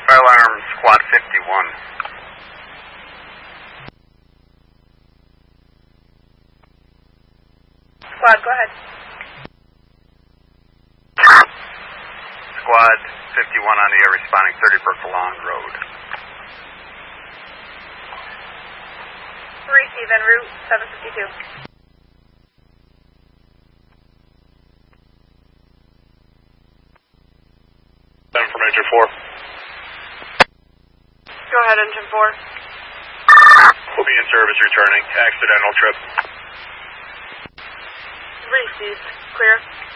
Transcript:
Fire alarm squad 51. Squad, go ahead. Squad 51 on the air responding 31st Lawn Road. Receive en route 752. From Engine 4. Go ahead, Engine 4. We'll be in service returning. Accidental trip. Receive. Clear.